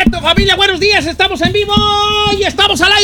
Perfecto, familia, buenos días, estamos en vivo y estamos al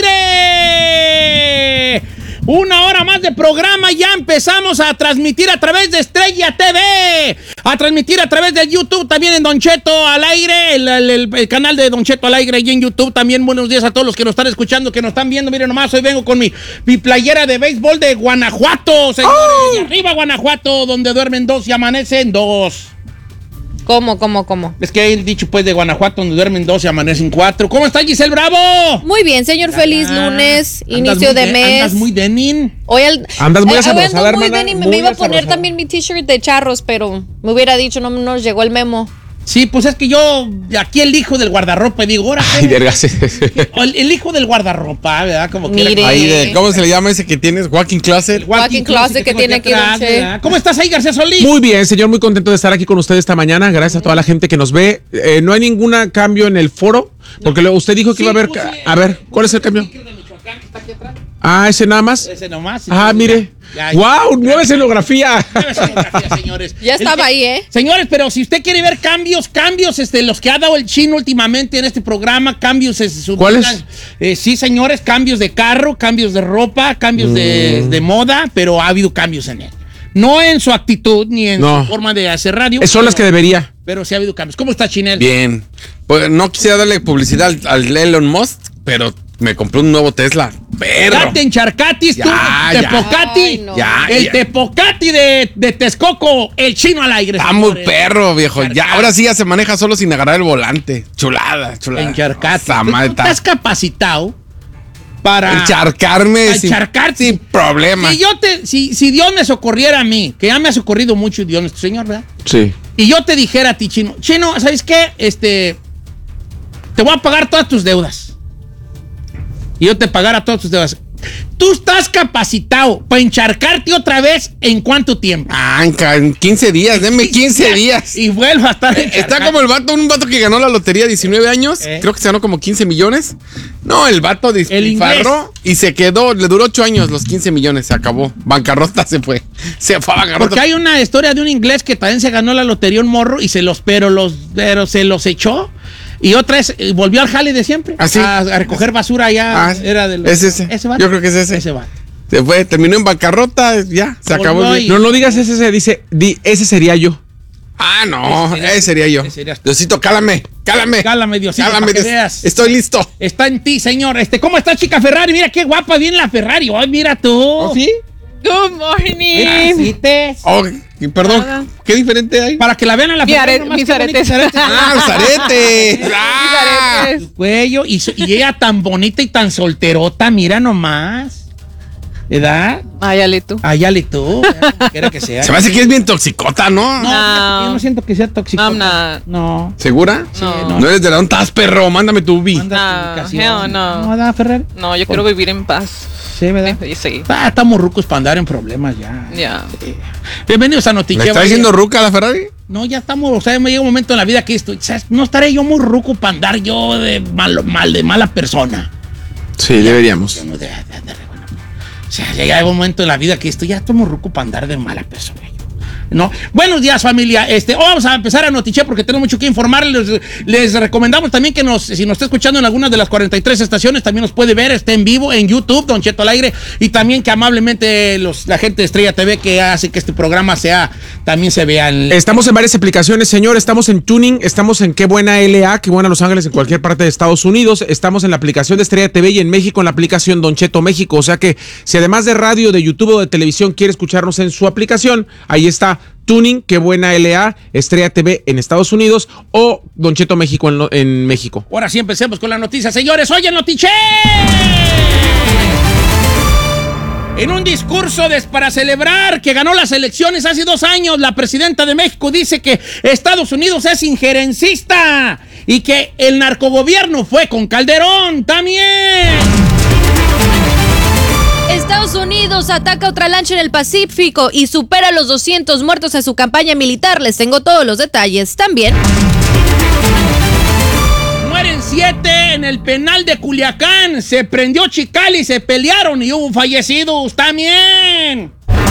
aire. Una hora más de programa, ya empezamos a transmitir a través de Estrella TV, a transmitir a través de YouTube, también en Don Cheto al aire, el canal de Don Cheto al aire y en YouTube también. Buenos días a todos los que nos están escuchando, que nos están viendo. Miren nomás, hoy vengo con mi playera de béisbol de Guanajuato, señores. Y arriba Guanajuato, donde duermen dos y amanecen dos. ¿Cómo? Es que hay el dicho, pues, de Guanajuato, donde duermen dos y amanecen cuatro. ¿Cómo está, Giselle Bravo? Muy bien, señor. Feliz lunes, inicio de mes. Andas muy denim. Andas muy asabrosada, hermana. Me iba a poner también mi t-shirt de charros, pero me hubiera dicho, no nos llegó el memo. Sí, pues es que yo, aquí el hijo del guardarropa, digo, ahora. Ay, verga, sí. El hijo del guardarropa, ¿verdad? Como Mire. Ahí ¿cómo se le llama ese que tienes? Walking closet. Walking closet que tiene aquí, atrás, ¿verdad? ¿Cómo estás ahí, García Solís? Muy bien, señor, muy contento de estar aquí con usted esta mañana. Gracias a toda la gente que nos ve. No hay ningún cambio en el foro, porque usted dijo que iba a haber... A ver, ¿cuál es el cambio? Ah, ese nada más. Ese nomás. Ah, mire. ¡Wow! ¡Nueva escenografía! Nueva escenografía, señores. Ya estaba ahí, ¿eh? Señores, pero si usted quiere ver cambios, los que ha dado el chino últimamente en este programa, cambios... ¿Cuáles? Sí, señores, cambios de carro, cambios de ropa, cambios de moda, pero ha habido cambios en él. No en su actitud ni en su forma de hacer radio. Son las que debería. Pero sí ha habido cambios. ¿Cómo está, Chinel? Bien. Pues no quisiera darle publicidad al Elon Musk, pero me compré un nuevo Tesla. Perro. Ya te encharcatis, tú. Tepocati. Ay, no. El Tepocati de Texcoco, el chino al aire. Está muy perro, viejo. Ya, ahora sí ya se maneja solo sin agarrar el volante. Chulada. Encharcati. Tú Estás capacitado para encharcarme sin problema. Si Dios me socorriera a mí, que ya me ha socorrido mucho Dios, nuestro Señor, ¿verdad? Sí. Y yo te dijera a ti, Chino, ¿sabes qué? Te voy a pagar todas tus deudas. Y yo te pagara todas tus deudas. Tú estás capacitado para encharcarte otra vez ¿en cuánto tiempo? En 15 días, denme 15 días. Y vuelvo a estar Está como un vato que ganó la lotería 19 años. Creo que se ganó como 15 millones. No, el vato despilfarró y se quedó, le duró 8 años los 15 millones, se acabó. Bancarrota se fue. Se fue a bancarrota. Porque hay una historia de un inglés que también se ganó la lotería un morro y se los echó. Y otra es, volvió al jale de siempre. ¿Ah, sí? A recoger basura allá. Era de ¿Es ese? ¿Vato? Yo creo que es ese. Ese vato. Se fue, terminó en bancarrota, ya, se acabó. No digas ese, ese sería yo. Ah, no, ese sería yo. Diosito, cálame. Cálame, Diosito, para que veas. Estoy listo. Está en ti, señor. ¿Cómo está, chica Ferrari? Mira qué guapa viene la Ferrari. Ay, mira tú. ¿Oh, sí? Good morning. Perdón, ¿qué diferente hay? Para que la vean a la Ferrari. Mis aretes. Los aretes. Su cuello. Y ella tan bonita y tan solterota, mira nomás. ¿Verdad? Áyale tú. Quiera que sea. Se me hace que es bien toxicota, ¿no? No, yo no siento que sea tóxico. No. ¿Segura? Sí, No eres de la ontas, perro. Mándame tu ubi. No. ¿No, verdad, Ferrari? No, yo quiero vivir en paz. Sí, ¿verdad? Sí. Estamos rucos para andar en problemas ya. Ya. Sí. Bienvenidos a Noticheva. ¿Me está diciendo ruca la Ferrari? No, ya estamos, me llega un momento en la vida que no estaré yo muy ruco para andar yo de mala persona. Sí, deberíamos. O sea, llega un momento en la vida que ya estamos ruco para andar de mala persona. ¿No? Buenos días, familia. Vamos a empezar a Notiche porque tenemos mucho que informarles. Les recomendamos también que si nos está escuchando en algunas de las 43 estaciones, también nos puede ver, está en vivo en YouTube, Don Cheto al aire, y también que amablemente la gente de Estrella TV que hace que este programa también se vea. Estamos en varias aplicaciones, señor. Estamos en Tuning, estamos en Qué Buena LA, Qué Buena Los Ángeles, en cualquier parte de Estados Unidos. Estamos en la aplicación de Estrella TV y en México en la aplicación Don Cheto México. O sea que si además de radio, de YouTube o de televisión quiere escucharnos en su aplicación, ahí está Tuning, Qué Buena LA, Estrella TV en Estados Unidos o Don Cheto México en México. Ahora sí empecemos con la noticia, señores. Oye, Notiche. En un discurso para celebrar que ganó las elecciones hace 2 años, la presidenta de México dice que Estados Unidos es injerencista y que el narcogobierno fue con Calderón también. Estados Unidos ataca otra lancha en el Pacífico y supera los 200 muertos en su campaña militar. Les tengo todos los detalles también. Mueren 7 en el penal de Culiacán. Se prendió Chicali, se pelearon y hubo fallecidos también.